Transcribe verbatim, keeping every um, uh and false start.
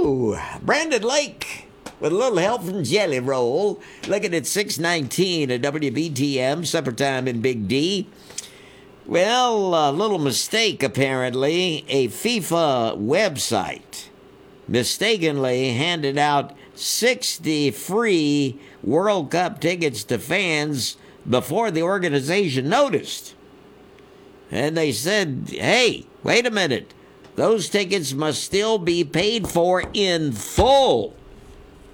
Woo! Brandon Lake with a little help from Jelly Roll. Looking at six nineteen at W B T M, supper time in Big D. Well, a little mistake apparently. A FIFA website mistakenly handed out sixty free World Cup tickets to fans before the organization noticed. And they said, hey, wait a minute. Those tickets must still be paid for in full.